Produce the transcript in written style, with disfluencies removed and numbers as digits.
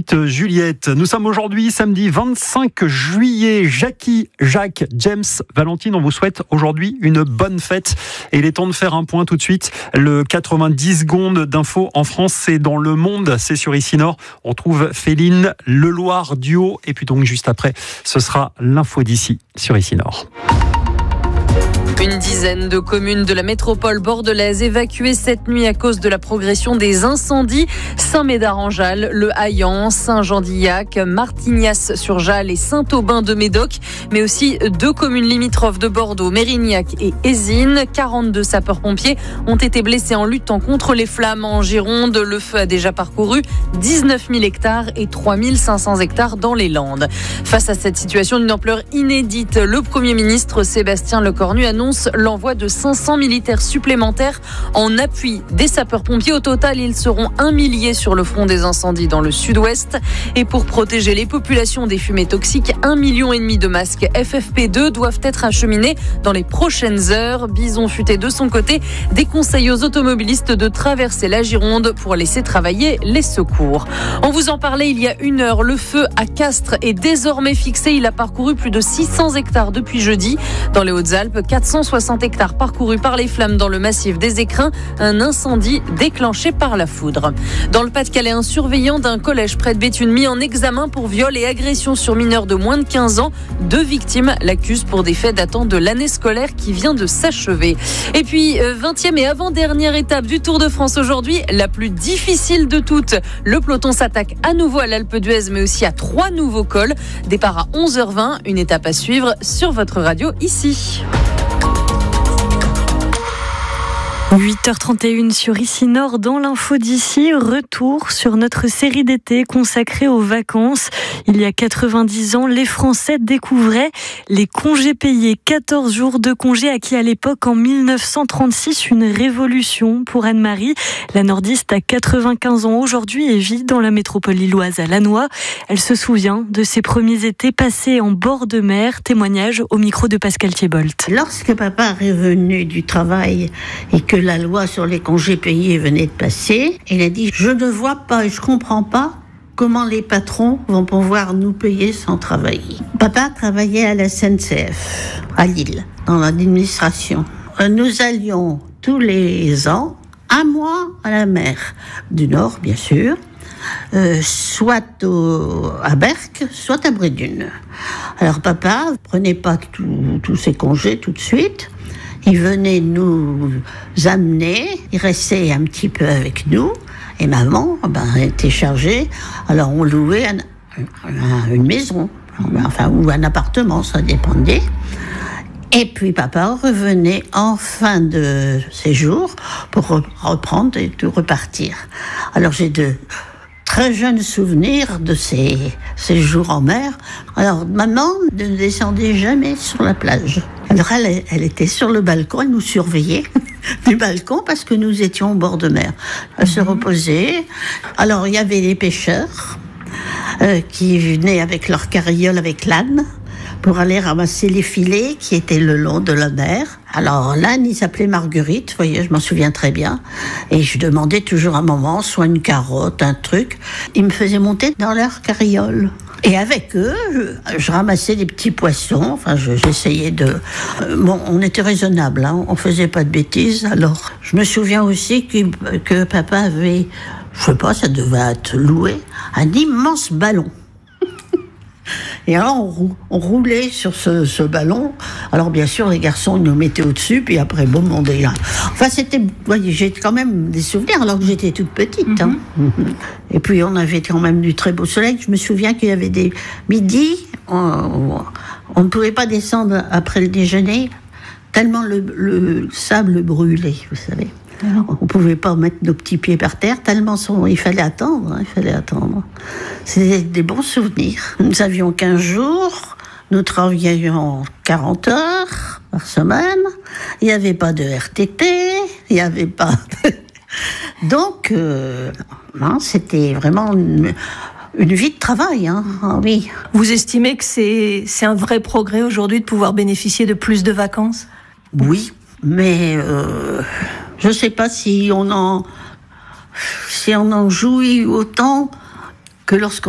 suite Juliette. Nous sommes aujourd'hui samedi 25 juillet. Jackie, Jacques, James, Valentine, on vous souhaite aujourd'hui une bonne fête. Et il est temps de faire un point tout de suite. Le 90 secondes d'infos en France, c'est dans Le Monde, c'est sur Ici Nord. On trouve Féline, Le Loir duo. Et puis donc juste après, ce sera l'info d'ici sur Ici Nord. Une dizaine de communes de la métropole bordelaise évacuées cette nuit à cause de la progression des incendies. Saint-Médard-en-Jalles, Le Haillan, Saint-Jean-d'Illac, Martignas-sur-Jalles et Saint-Aubin-de-Médoc, mais aussi 2 communes limitrophes de Bordeaux, Mérignac et Ézines. 42 sapeurs-pompiers ont été blessés en luttant contre les flammes en Gironde. Le feu a déjà parcouru 19 000 hectares et 3 500 hectares dans les Landes. Face à cette situation d'une ampleur inédite, le Premier ministre Sébastien Lecornu annonce l'envoi de 500 militaires supplémentaires en appui des sapeurs-pompiers. Au total, ils seront 1 millier sur le front des incendies dans le sud-ouest. Et pour protéger les populations des fumées toxiques, 1,5 million de masques FFP2 doivent être acheminés dans les prochaines heures. Bison Futé, de son côté, déconseille aux automobilistes de traverser la Gironde pour laisser travailler les secours. On vous en parlait il y a 1 heure. Le feu à Castres est désormais fixé. Il a parcouru plus de 600 hectares depuis jeudi. Dans les Hautes-Alpes, 460 hectares parcourus par les flammes dans le massif des Écrins, un incendie déclenché par la foudre. Dans le Pas-de-Calais, un surveillant d'un collège près de Béthune mis en examen pour viol et agression sur mineurs de moins de 15 ans. 2 victimes l'accusent pour des faits datant de l'année scolaire qui vient de s'achever. Et puis, 20e et avant-dernière étape du Tour de France aujourd'hui, la plus difficile de toutes. Le peloton s'attaque à nouveau à l'Alpe d'Huez, mais aussi à 3 nouveaux cols. Départ à 11h20, une étape à suivre sur votre radio ici. 8h31 sur Ici Nord dans l'info d'ici. Retour sur notre série d'été consacrée aux vacances. Il y a 90 ans, les Français découvraient les congés payés. 14 jours de congés acquis à l'époque en 1936. Une révolution pour Anne-Marie. La nordiste a 95 ans aujourd'hui et vit dans la métropole lilloise à Lannoy. Elle se souvient de ses premiers étés passés en bord de mer. Témoignage au micro de Pascal Thiebolt. Lorsque papa est revenu du travail et que la loi sur les congés payés venait de passer, il a dit « Je ne vois pas et je ne comprends pas comment les patrons vont pouvoir nous payer sans travailler. » Papa travaillait à la SNCF, à Lille, dans l'administration. Nous allions tous les ans, 1 mois à la mer, du Nord bien sûr, soit à Berck, soit à Brédune. Alors papa prenait pas tous ses congés tout de suite. Il venait nous amener, il restait un petit peu avec nous, et maman était chargée. Alors on louait une maison, ou un appartement, ça dépendait. Et puis papa revenait en fin de séjour pour reprendre et tout repartir. Alors j'ai de très jeunes souvenirs de ces jours en mer. Alors maman ne descendait jamais sur la plage. Alors elle était sur le balcon, elle nous surveillait du balcon parce que nous étions au bord de mer. Elle se reposait. Alors il y avait les pêcheurs qui venaient avec leur carriole avec l'âne pour aller ramasser les filets qui étaient le long de la mer. Alors l'âne, il s'appelait Marguerite, vous voyez, je m'en souviens très bien. Et je demandais toujours à maman, soit une carotte, un truc. Ils me faisaient monter dans leur carriole. Et avec eux, je ramassais des petits poissons. Enfin, j'essayais de... on était raisonnable, hein, on faisait pas de bêtises. Alors, je me souviens aussi que papa avait, je sais pas, ça devait être loué, un immense ballon. Et alors, on roulait sur ce ballon. Alors, bien sûr, les garçons, ils nous mettaient au-dessus, puis après, boum, on est là. Enfin, vous voyez, j'ai quand même des souvenirs, alors que j'étais toute petite. Hein. Et puis, on avait quand même du très beau soleil. Je me souviens qu'il y avait des midis, on ne pouvait pas descendre après le déjeuner, tellement le sable brûlait, vous savez. On ne pouvait pas mettre nos petits pieds par terre, tellement il fallait attendre. C'était des bons souvenirs. Nous avions 15 jours, nous travaillions 40 heures par semaine, il n'y avait pas de RTT, il n'y avait pas... Donc, c'était vraiment une vie de travail. Hein. Ah, oui. Vous estimez que c'est un vrai progrès aujourd'hui de pouvoir bénéficier de plus de vacances ? Oui, mais... je ne sais pas si on en jouit autant que lorsqu'on